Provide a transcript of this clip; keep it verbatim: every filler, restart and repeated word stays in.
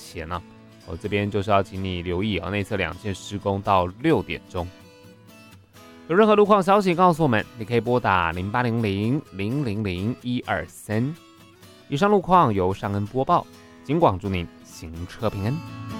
前呢、啊，哦，这边就是要请你留意啊，内侧两线施工到六点钟。有任何路况消息告诉我们，你可以拨打零八零零零零零一二三。以上路况由尚恩播报，警广祝您行车平安。